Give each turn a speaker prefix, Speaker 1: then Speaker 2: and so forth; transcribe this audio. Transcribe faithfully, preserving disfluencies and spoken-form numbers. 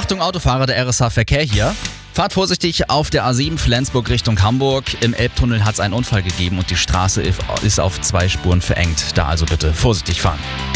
Speaker 1: Achtung Autofahrer, der R S H-Verkehr hier. Fahrt vorsichtig auf der A sieben Flensburg Richtung Hamburg. Im Elbtunnel hat es einen Unfall gegeben und die Straße ist auf zwei Spuren verengt. Da also bitte vorsichtig fahren.